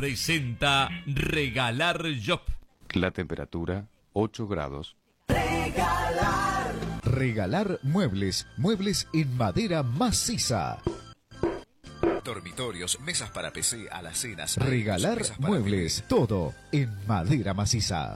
Presenta Regalar Job. La temperatura 8 grados. Regalar muebles, muebles en madera maciza. Dormitorios, mesas para PC, alacenas. Regalar muebles, todo en madera maciza.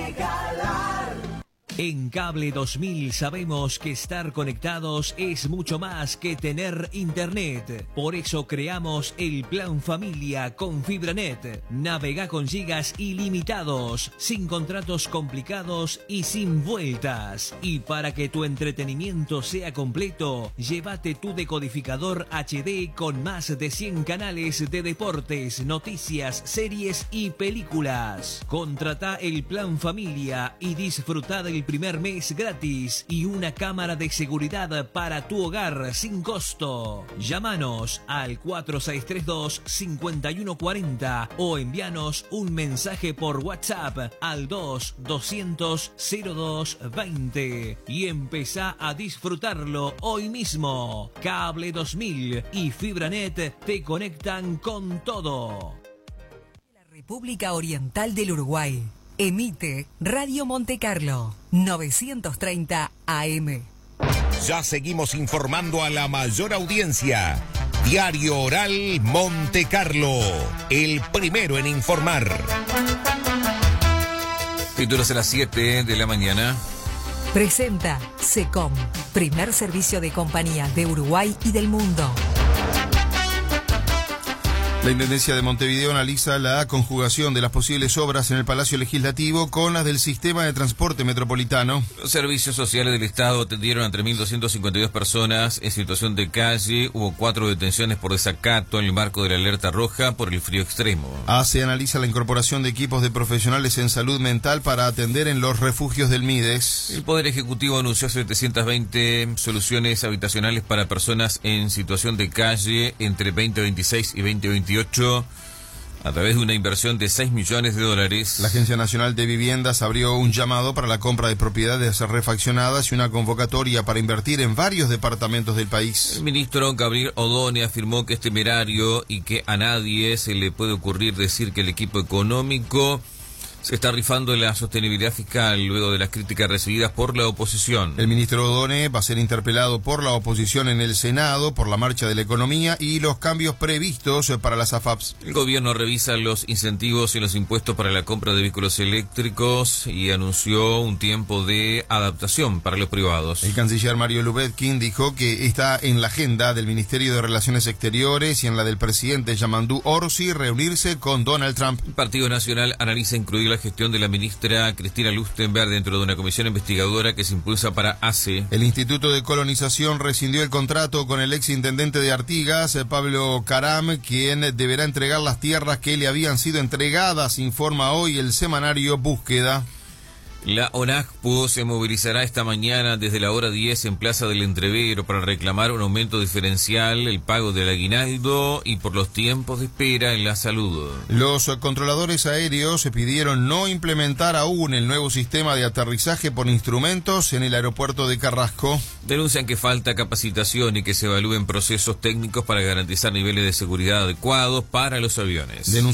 En Cable 2000 sabemos que estar conectados es mucho más que tener internet. Por eso creamos el Plan Familia con FibraNet. Navega con gigas ilimitados, sin contratos complicados y sin vueltas. Y para que tu entretenimiento sea completo, llévate tu decodificador HD con más de 100 canales de deportes, noticias, series y películas. Contrata el Plan Familia y disfruta del primer mes gratis y una cámara de seguridad para tu hogar sin costo. Llámanos al 4632-5140 o envíanos un mensaje por WhatsApp al 200-0220 y empezá a disfrutarlo hoy mismo. Cable 2000 y FibraNet te conectan con todo. La República Oriental del Uruguay. Emite Radio Monte Carlo, 930 AM. Ya seguimos informando a la mayor audiencia. Diario Oral Monte Carlo, el primero en informar. Títulos a las 7 de la mañana. Presenta SECOM, primer servicio de compañía de Uruguay y del mundo. La Intendencia de Montevideo analiza la conjugación de las posibles obras en el Palacio Legislativo con las del sistema de transporte metropolitano. Los servicios sociales del Estado atendieron a 3.252 personas en situación de calle. Hubo 4 detenciones por desacato en el marco de la alerta roja por el frío extremo. ACE analiza la incorporación de equipos de profesionales en salud mental para atender en los refugios del MIDES. El Poder Ejecutivo anunció 720 soluciones habitacionales para personas en situación de calle entre 2026 y 2028. A través de una inversión de $6 millones. La Agencia Nacional de Viviendas abrió un llamado para la compra de propiedades refaccionadas y una convocatoria para invertir en varios departamentos del país. El ministro Gabriel Odone afirmó que es temerario y que a nadie se le puede ocurrir decir que el equipo económico se está rifando en la sostenibilidad fiscal luego de las críticas recibidas por la oposición. El ministro Odone va a ser interpelado por la oposición en el Senado por la marcha de la economía y los cambios previstos para las AFAPs. El gobierno revisa los incentivos y los impuestos para la compra de vehículos eléctricos y anunció un tiempo de adaptación para los privados. El canciller Mario Lubetkin dijo que está en la agenda del Ministerio de Relaciones Exteriores y en la del presidente Yamandu Orsi reunirse con Donald Trump. El Partido Nacional analiza incluir la gestión de la ministra Cristina Lustenberg dentro de una comisión investigadora que se impulsa para ACE. El Instituto de Colonización rescindió el contrato con el exintendente de Artigas, Pablo Caram, quien deberá entregar las tierras que le habían sido entregadas, informa hoy el semanario Búsqueda. La ONACPO se movilizará esta mañana desde la hora 10 en Plaza del Entrevero para reclamar un aumento diferencial, el pago del aguinaldo y por los tiempos de espera en la salud. Los controladores aéreos se pidieron no implementar aún el nuevo sistema de aterrizaje por instrumentos en el aeropuerto de Carrasco. Denuncian que falta capacitación y que se evalúen procesos técnicos para garantizar niveles de seguridad adecuados para los aviones.